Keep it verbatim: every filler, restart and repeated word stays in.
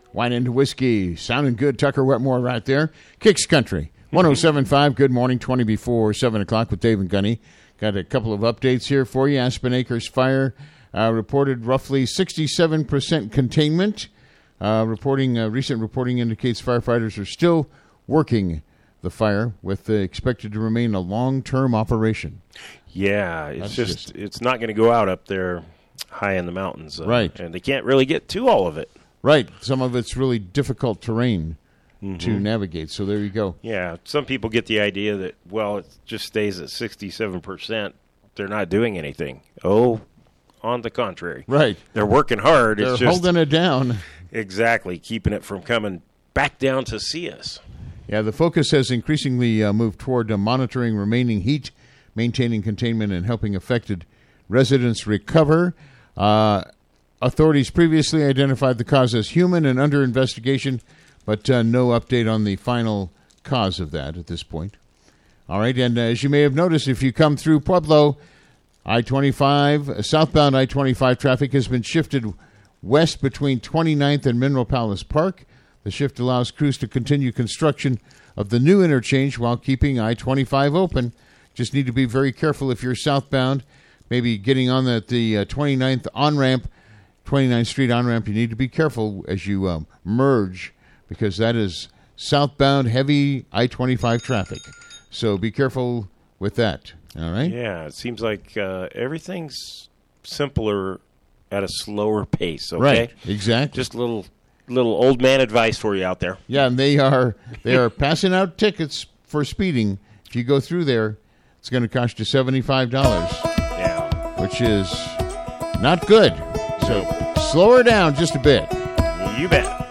Wine and Whiskey. Sounding good. Tucker Wetmore right there. Kicks Country. one oh seven point five. Good morning. twenty before seven o'clock with Dave and Gunny. Got a couple of updates here for you. Aspen Acres Fire uh, reported roughly sixty-seven percent containment. Uh, reporting uh, recent reporting indicates firefighters are still working the fire, with uh, expected to remain a long-term operation. Yeah, it's That's just, just it's not going to go out up there high in the mountains. Uh, right. And they can't really get to all of it. Right. Some of it's really difficult terrain mm-hmm. to navigate. So there you go. Yeah. Some people get the idea that, well, it just stays at sixty-seven percent. They're not doing anything. Oh, on the contrary. Right. They're working hard. They're it's just, holding it down. Exactly. Keeping it from coming back down to see us. Yeah, the focus has increasingly uh, moved toward uh, monitoring remaining heat, maintaining containment, and helping affected residents recover. Uh, authorities previously identified the cause as human and under investigation, but uh, no update on the final cause of that at this point. All right, and uh, as you may have noticed, if you come through Pueblo, I twenty-five, uh, southbound I twenty-five traffic has been shifted west between twenty-ninth and Mineral Palace Park. The shift allows crews to continue construction of the new interchange while keeping I twenty-five open. Just need to be very careful if you're southbound, maybe getting on the, the uh, twenty-ninth on-ramp, twenty-ninth Street on-ramp. You need to be careful as you um, merge, because that is southbound heavy I twenty-five traffic. So be careful with that, all right? Yeah, it seems like uh, everything's simpler at a slower pace, okay? Right, exactly. Just a little... little old man advice for you out there. Yeah, and they are they are passing out tickets for speeding. If you go through there, it's going to cost you seventy-five dollars. Yeah. Which is not good. So slow her down just a bit. You bet.